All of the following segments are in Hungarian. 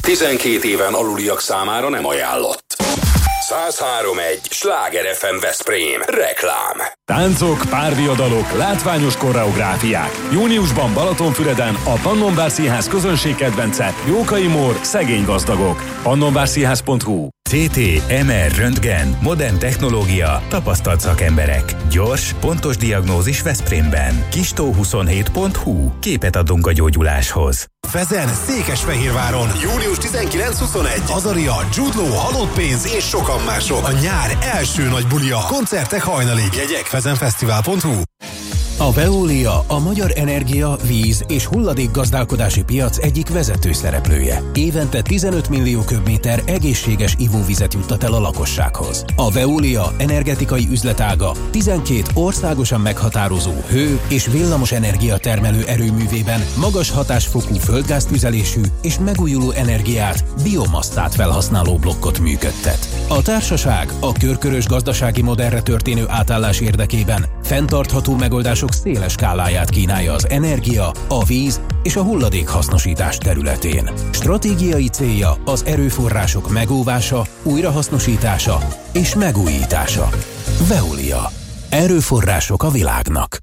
12 éven aluliak számára nem ajánlott. 103.1 Sláger FM Veszprém. Reklám. Táncok, párviadalok, látványos koreográfiák. Júniusban Balatonfüreden a Pannonvár Színház közönségkedvence Jókai Mór, szegény gazdagok. pannonvárszínház.hu. CT, MR, röntgen, modern technológia, tapasztalt szakemberek. Gyors, pontos diagnózis Veszprémben. Kistó27.hu. Képet adunk a gyógyuláshoz. Fezen, Székesfehérváron, június 19-21. Azaria, Jude Law, Halott pénz és sokan mások. A nyár első nagy bulia. Koncertek hajnalig. Jegyek fezenfesztivál.hu. A Veolia a magyar energia, víz és hulladékgazdálkodási piac egyik vezető szereplője. Évente 15 millió köbméter egészséges ivóvizet juttat el a lakossághoz. A Veolia energetikai üzletága 12 országosan meghatározó hő- és villamos energia termelő erőművében magas hatásfokú földgáztüzelésű és megújuló energiát, biomasszát felhasználó blokkot működtet. A társaság a körkörös gazdasági modellre történő átállás érdekében fenntartható megoldások széles skáláját kínálja az energia, a víz és a hulladék hasznosítás területén. Stratégiai célja az erőforrások megóvása, újrahasznosítása és megújítása. Veolia. Erőforrások a világnak.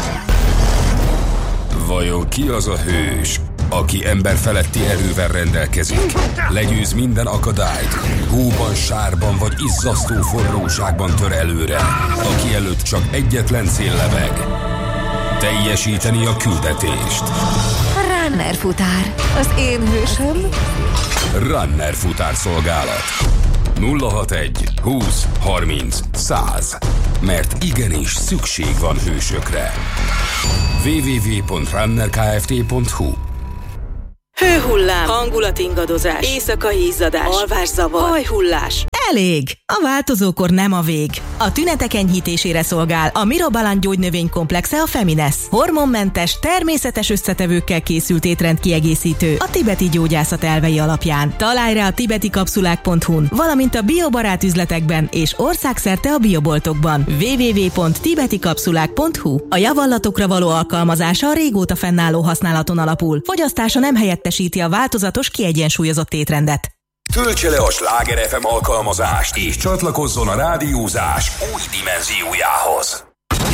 Vajon ki az a hős, aki emberfeletti erővel rendelkezik? Legyőz minden akadályt, hóban, sárban vagy izzasztó forróságban tör előre, aki előtt csak egyetlen cél lebeg: teljesíteni a küldetést. Runner futár, az én hősöm. Runner futár szolgálat. 061 20 30 100. Mert igenis szükség van hősökre. www.runnerkft.hu. Hőhullám, hangulatingadozás, éjszakai izzadás, alvászavar, hajhullás. Elég! A változókor nem a vég. A tünetek enyhítésére szolgál a Mirobalan gyógynövénykomplexe, a Femines. Hormonmentes, természetes összetevőkkel készült étrendkiegészítő a tibeti gyógyászat elvei alapján. Találj rá a tibetikapszulák.hu-n, valamint a biobarát üzletekben és országszerte a bioboltokban. www.tibetikapszulák.hu. A javallatokra való alkalmazása a régóta fennálló használaton alapul. Fogyasztása nem helyettesíti a változatos, kiegyensúlyozott étrendet. Töltse le a Sláger FM alkalmazást, és csatlakozzon a rádiózás új dimenziójához.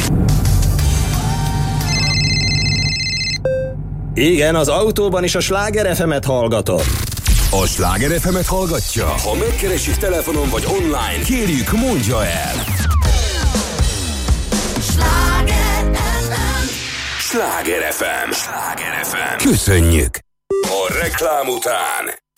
Igen, az autóban is a Sláger FM-et hallgatom. A Sláger FM-et hallgatja? Ha megkeresik telefonon vagy online, kérjük, mondja el. Sláger FM. Sláger FM. Sláger FM. Köszönjük! A reklám után